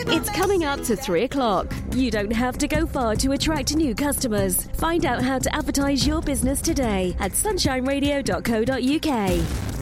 It's coming up to 3 o'clock. You don't have to go far to attract new customers. Find out how to advertise your business today at sunshineradio.co.uk.